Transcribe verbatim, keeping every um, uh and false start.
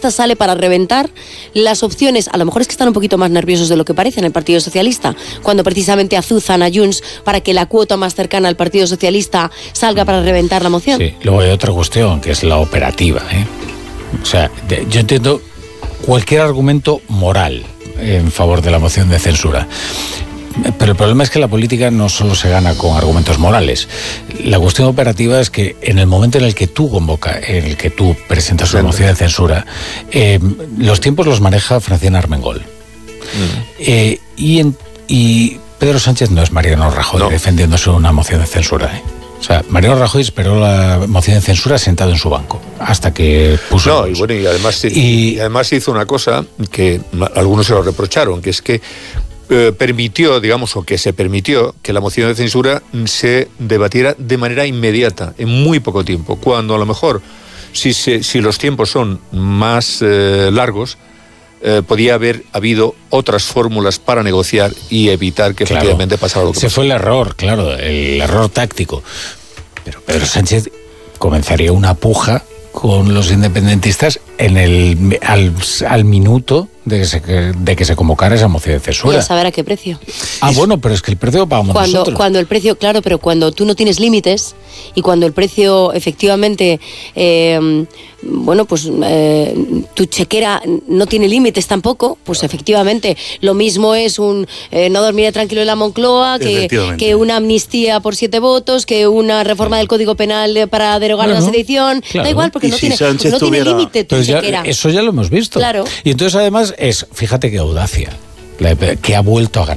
Socialista sale para reventar las opciones. A lo mejor es que están un poquito más nerviosos de lo que parece en el Partido Socialista, cuando precisamente azuzan a Junts para que la cuota más cercana al Partido Socialista salga para reventar la moción. Sí, luego hay otra cuestión, que es la operativa, ¿eh? O sea, de, yo entiendo cualquier argumento moral en favor de la moción de censura. Pero el problema es que la política no solo se gana con argumentos morales. La cuestión operativa es que en el momento en el que tú convocas, en el que tú presentas una moción de censura, eh, los tiempos los maneja Francina Armengol. Mm. Eh, y, en, y Pedro Sánchez no es Mariano Rajoy no. defendiéndose una moción de censura, ¿eh? O sea, Mariano Rajoy esperó la moción de censura sentado en su banco hasta que puso... No, y bueno, y además, y, y además hizo una cosa que algunos se lo reprocharon, que es que eh, permitió, digamos, o que se permitió que la moción de censura se debatiera de manera inmediata, en muy poco tiempo, cuando a lo mejor, si, se, si los tiempos son más eh, largos, Eh, podía haber habido otras fórmulas para negociar y evitar que claro, efectivamente pasara lo que ese pasó. fue el error, claro, el error táctico. Pero Pedro Sánchez comenzaría una puja con los independentistas en el al, al minuto de que, se, de que se convocara esa moción de censura. ¿Y a saber a qué precio? Ah, bueno, pero es que el precio lo pagamos cuando, nosotros. Cuando el precio, claro, pero cuando tú no tienes límites y cuando el precio efectivamente, eh, bueno, pues eh, tu chequera no tiene límites tampoco, pues efectivamente lo mismo es un eh, no dormir tranquilo en la Moncloa que, que una amnistía por siete votos, que una reforma del Código Penal para derogar bueno, la sedición. Claro. Da igual, porque no, si tiene, porque no tuviera... tiene límite tu ya, chequera. Eso ya lo hemos visto. Claro. Y entonces además es, fíjate qué audacia, que ha vuelto a ganar.